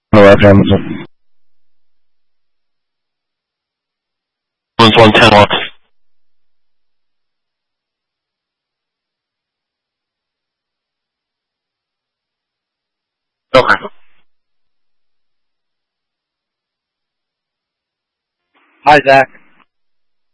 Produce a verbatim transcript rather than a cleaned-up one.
On the left hand. One's one ten one. Okay. Hi, Zach.